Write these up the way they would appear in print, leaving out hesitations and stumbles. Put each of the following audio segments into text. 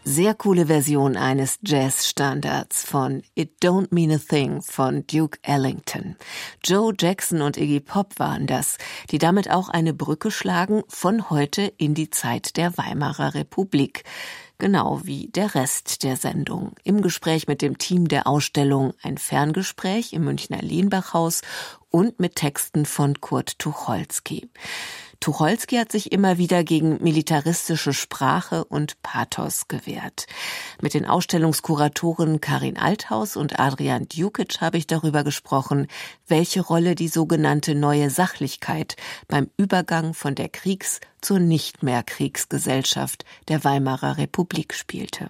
Sehr coole Version eines Jazz-Standards von It Don't Mean a Thing von Duke Ellington. Joe Jackson und Iggy Pop waren das, die damit auch eine Brücke schlagen von heute in die Zeit der Weimarer Republik. Genau wie der Rest der Sendung. Im Gespräch mit dem Team der Ausstellung ein Ferngespräch im Münchner Lienbachhaus und mit Texten von Kurt Tucholsky. Tucholsky hat sich immer wieder gegen militaristische Sprache und Pathos gewehrt. Mit den Ausstellungskuratoren Karin Althaus und Adrian Dukic habe ich darüber gesprochen, welche Rolle die sogenannte neue Sachlichkeit beim Übergang von der Kriegs- zur nicht mehr Kriegsgesellschaft der Weimarer Republik spielte.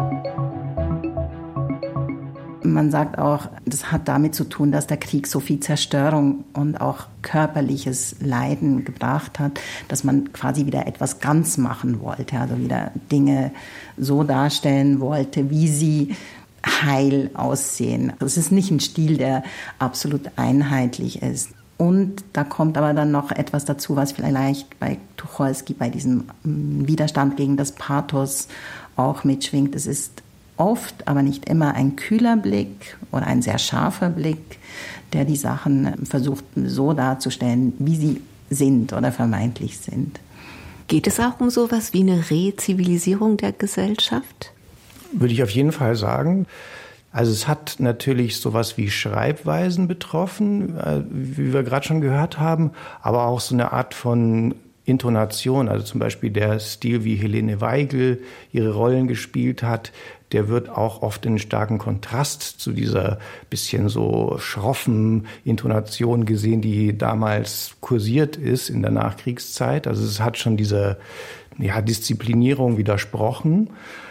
Man sagt auch, das hat damit zu tun, dass der Krieg so viel Zerstörung und auch körperliches Leiden gebracht hat, dass man quasi wieder etwas ganz machen wollte, also wieder Dinge so darstellen wollte, wie sie heil aussehen. Es ist nicht ein Stil, der absolut einheitlich ist. Und da kommt aber dann noch etwas dazu, was vielleicht bei Tucholsky, bei diesem Widerstand gegen das Pathos auch mitschwingt. Es ist oft, aber nicht immer ein kühler Blick oder ein sehr scharfer Blick, der die Sachen versucht so darzustellen, wie sie sind oder vermeintlich sind. Geht es auch um sowas wie eine Rezivilisierung der Gesellschaft? Würde ich auf jeden Fall sagen. Also es hat natürlich sowas wie Schreibweisen betroffen, wie wir gerade schon gehört haben, aber auch so eine Art von Intonation, also zum Beispiel der Stil, wie Helene Weigel ihre Rollen gespielt hat, der wird auch oft in starken Kontrast zu dieser bisschen so schroffen Intonation gesehen, die damals kursiert ist in der Nachkriegszeit. Also es hat schon dieser Disziplinierung widersprochen.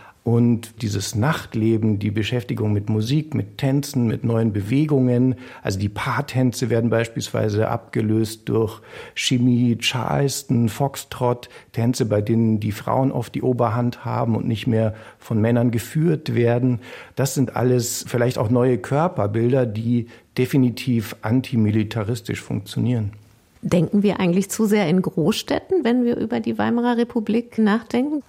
Und dieses Nachtleben, die Beschäftigung mit Musik, mit Tänzen, mit neuen Bewegungen, also die Paartänze werden beispielsweise abgelöst durch Chimie, Charleston, Foxtrot, Tänze, bei denen die Frauen oft die Oberhand haben und nicht mehr von Männern geführt werden. Das sind alles vielleicht auch neue Körperbilder, die definitiv antimilitaristisch funktionieren. Denken wir eigentlich zu sehr in Großstädten, wenn wir über die Weimarer Republik nachdenken?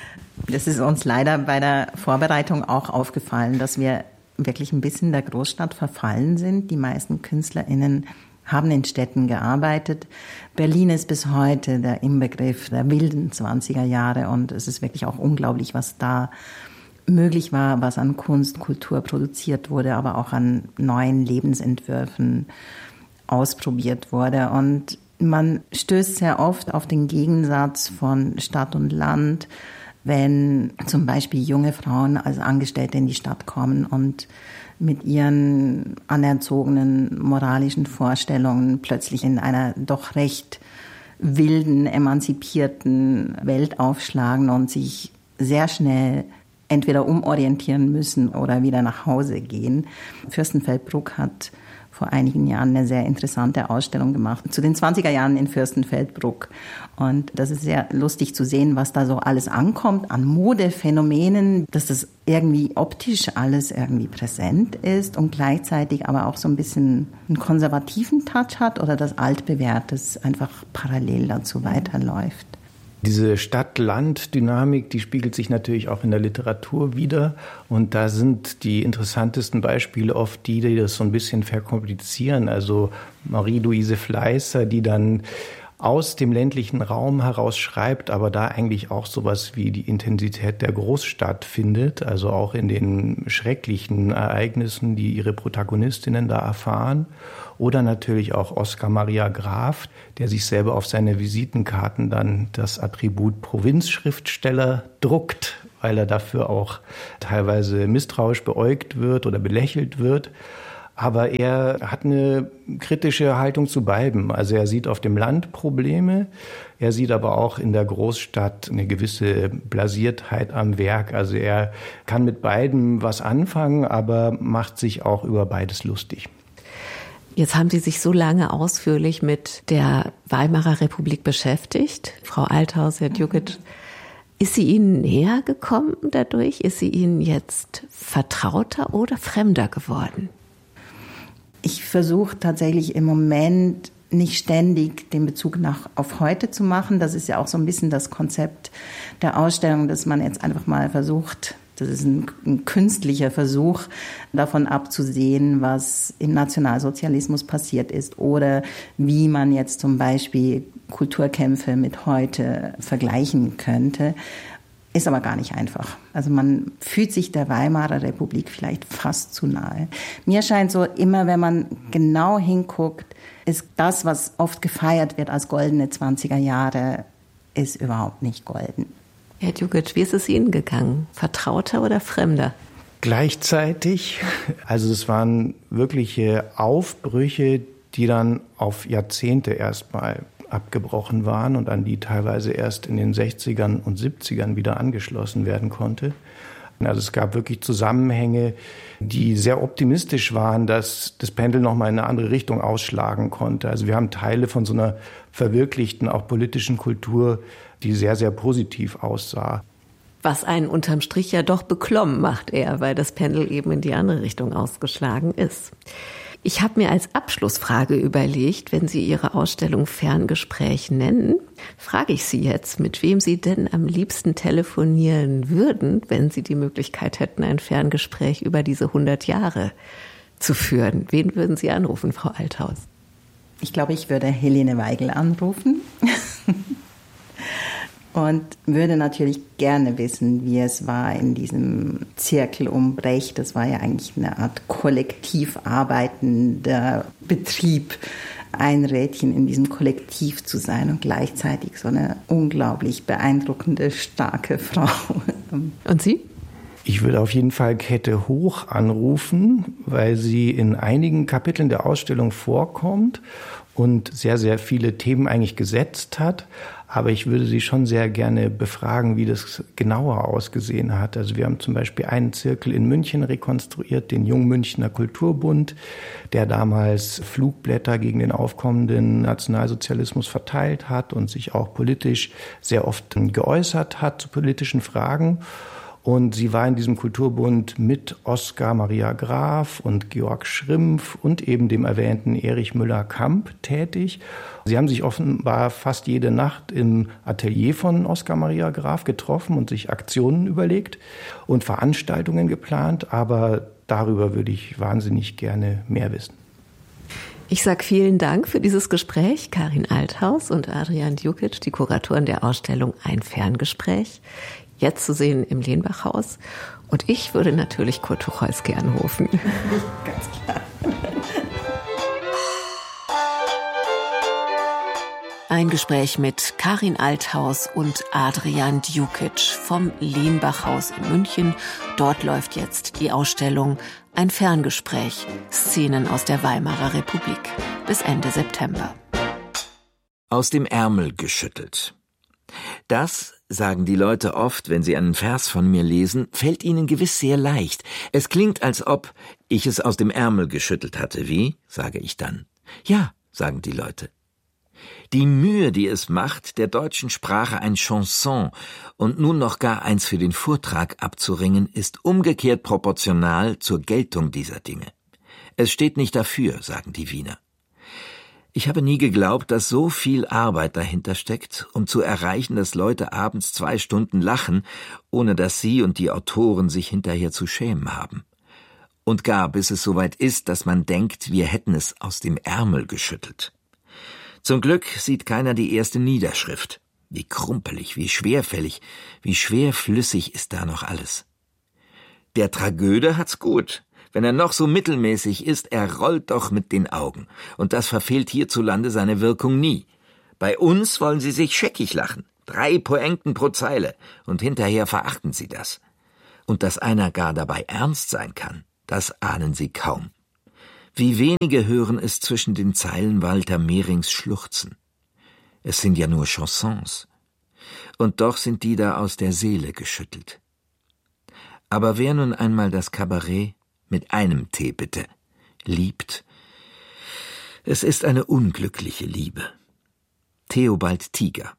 Das ist uns leider bei der Vorbereitung auch aufgefallen, dass wir wirklich ein bisschen der Großstadt verfallen sind. Die meisten KünstlerInnen haben in Städten gearbeitet. Berlin ist bis heute der Inbegriff der wilden 20er Jahre und es ist wirklich auch unglaublich, was da möglich war, was an Kunst, Kultur produziert wurde, aber auch an neuen Lebensentwürfen ausprobiert wurde. Und man stößt sehr oft auf den Gegensatz von Stadt und Land, wenn zum Beispiel junge Frauen als Angestellte in die Stadt kommen und mit ihren anerzogenen moralischen Vorstellungen plötzlich in einer doch recht wilden, emanzipierten Welt aufschlagen und sich sehr schnell entweder umorientieren müssen oder wieder nach Hause gehen. Fürstenfeldbruck hat vor einigen Jahren eine sehr interessante Ausstellung gemacht zu den 20er Jahren in Fürstenfeldbruck. Und das ist sehr lustig zu sehen, was da so alles ankommt an Modephänomenen, dass das irgendwie optisch alles irgendwie präsent ist und gleichzeitig aber auch so ein bisschen einen konservativen Touch hat oder das Altbewährtes einfach parallel dazu weiterläuft. Diese Stadt-Land-Dynamik, die spiegelt sich natürlich auch in der Literatur wider. Und da sind die interessantesten Beispiele oft die das so ein bisschen verkomplizieren. Also Marie-Louise Fleißer, die dann aus dem ländlichen Raum heraus schreibt, aber da eigentlich auch sowas wie die Intensität der Großstadt findet, also auch in den schrecklichen Ereignissen, die ihre Protagonistinnen da erfahren. Oder natürlich auch Oskar Maria Graf, der sich selber auf seine Visitenkarten dann das Attribut Provinzschriftsteller druckt, weil er dafür auch teilweise misstrauisch beäugt wird oder belächelt wird. Aber er hat eine kritische Haltung zu beidem. Also er sieht auf dem Land Probleme, er sieht aber auch in der Großstadt eine gewisse Blasiertheit am Werk. Also er kann mit beidem was anfangen, aber macht sich auch über beides lustig. Jetzt haben Sie sich so lange ausführlich mit der Weimarer Republik beschäftigt, Frau Althaus, Herr Dukic. Ist sie Ihnen näher gekommen dadurch? Ist sie Ihnen jetzt vertrauter oder fremder geworden? Ich versuche tatsächlich im Moment nicht ständig den Bezug auf heute zu machen. Das ist ja auch so ein bisschen das Konzept der Ausstellung, dass man jetzt einfach mal versucht, das ist ein künstlicher Versuch, davon abzusehen, was im Nationalsozialismus passiert ist oder wie man jetzt zum Beispiel Kulturkämpfe mit heute vergleichen könnte. Ist aber gar nicht einfach. Also man fühlt sich der Weimarer Republik vielleicht fast zu nahe. Mir scheint so, immer wenn man genau hinguckt, ist das, was oft gefeiert wird als goldene 20er Jahre, ist überhaupt nicht golden. Herr Djukic, wie ist es Ihnen gegangen? Vertrauter oder Fremder? Gleichzeitig. Also es waren wirkliche Aufbrüche, die dann auf Jahrzehnte erstmal abgebrochen waren und an die teilweise erst in den 60ern und 70ern wieder angeschlossen werden konnte. Also es gab wirklich Zusammenhänge, die sehr optimistisch waren, dass das Pendel nochmal in eine andere Richtung ausschlagen konnte. Also wir haben Teile von so einer verwirklichten, auch politischen Kultur, die sehr, sehr positiv aussah. Was einen unterm Strich ja doch beklommen macht eher, weil das Pendel eben in die andere Richtung ausgeschlagen ist. Ich habe mir als Abschlussfrage überlegt, wenn Sie Ihre Ausstellung Ferngespräch nennen, frage ich Sie jetzt, mit wem Sie denn am liebsten telefonieren würden, wenn Sie die Möglichkeit hätten, ein Ferngespräch über diese 100 Jahre zu führen. Wen würden Sie anrufen, Frau Althaus? Ich glaube, ich würde Helene Weigel anrufen. Und würde natürlich gerne wissen, wie es war in diesem Zirkel um Brecht. Das war ja eigentlich eine Art kollektiv arbeitender Betrieb, ein Rädchen in diesem Kollektiv zu sein und gleichzeitig so eine unglaublich beeindruckende, starke Frau. Und Sie? Ich würde auf jeden Fall Käthe Hoch anrufen, weil sie in einigen Kapiteln der Ausstellung vorkommt und sehr, sehr viele Themen eigentlich gesetzt hat. Aber ich würde sie schon sehr gerne befragen, wie das genauer ausgesehen hat. Also wir haben zum Beispiel einen Zirkel in München rekonstruiert, den Jungmünchner Kulturbund, der damals Flugblätter gegen den aufkommenden Nationalsozialismus verteilt hat und sich auch politisch sehr oft geäußert hat zu politischen Fragen. Und sie war in diesem Kulturbund mit Oskar Maria Graf und Georg Schrimpf und eben dem erwähnten Erich Müller-Kamp tätig. Sie haben sich offenbar fast jede Nacht im Atelier von Oskar Maria Graf getroffen und sich Aktionen überlegt und Veranstaltungen geplant. Aber darüber würde ich wahnsinnig gerne mehr wissen. Ich sage vielen Dank für dieses Gespräch, Karin Althaus und Adrian Djukic, die Kuratoren der Ausstellung Ein Ferngespräch. Jetzt zu sehen im Lenbachhaus. Und ich würde natürlich Kurt Tucholsky anrufen. Ganz klar. Ein Gespräch mit Karin Althaus und Adrian Djukic vom Lenbachhaus in München. Dort läuft jetzt die Ausstellung Ein Ferngespräch, Szenen aus der Weimarer Republik bis Ende September. Aus dem Ärmel geschüttelt. Das, sagen die Leute oft, wenn sie einen Vers von mir lesen, fällt ihnen gewiss sehr leicht. Es klingt, als ob ich es aus dem Ärmel geschüttelt hatte. Wie? Sage ich dann. Ja, sagen die Leute. Die Mühe, die es macht, der deutschen Sprache ein Chanson und nun noch gar eins für den Vortrag abzuringen, ist umgekehrt proportional zur Geltung dieser Dinge. Es steht nicht dafür, sagen die Wiener. Ich habe nie geglaubt, dass so viel Arbeit dahinter steckt, um zu erreichen, dass Leute abends 2 Stunden lachen, ohne dass sie und die Autoren sich hinterher zu schämen haben. Und gar bis es soweit ist, dass man denkt, wir hätten es aus dem Ärmel geschüttelt. Zum Glück sieht keiner die erste Niederschrift. Wie krumpelig, wie schwerfällig, wie schwerflüssig ist da noch alles. Der Tragöde hat's gut. Wenn er noch so mittelmäßig ist, er rollt doch mit den Augen. Und das verfehlt hierzulande seine Wirkung nie. Bei uns wollen sie sich scheckig lachen. 3 Pointen pro Zeile. Und hinterher verachten sie das. Und dass einer gar dabei ernst sein kann, das ahnen sie kaum. Wie wenige hören es zwischen den Zeilen Walter Mehrings schluchzen. Es sind ja nur Chansons. Und doch sind die da aus der Seele geschüttelt. Aber wer nun einmal das Kabarett mit einem Tee bitte liebt, es ist eine unglückliche Liebe. Theobald Tiger,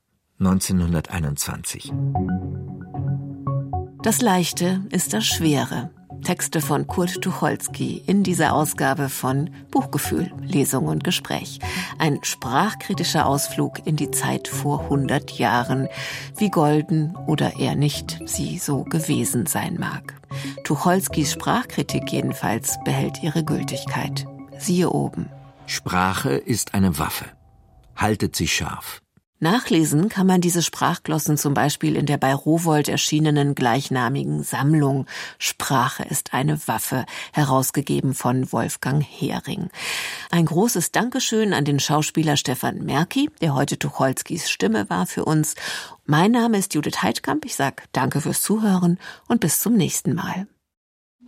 1921. Das Leichte ist das Schwere. Texte von Kurt Tucholsky in dieser Ausgabe von Buchgefühl, Lesung und Gespräch. Ein sprachkritischer Ausflug in die Zeit vor 100 Jahren, wie golden oder eher nicht sie so gewesen sein mag. Tucholskys Sprachkritik jedenfalls behält ihre Gültigkeit. Siehe oben. Sprache ist eine Waffe. Haltet sie scharf. Nachlesen kann man diese Sprachglossen zum Beispiel in der bei Rowohlt erschienenen gleichnamigen Sammlung Sprache ist eine Waffe, herausgegeben von Wolfgang Hering. Ein großes Dankeschön an den Schauspieler Stefan Merki, der heute Tucholskys Stimme war für uns. Mein Name ist Judith Heidkamp. Ich sage danke fürs Zuhören und bis zum nächsten Mal.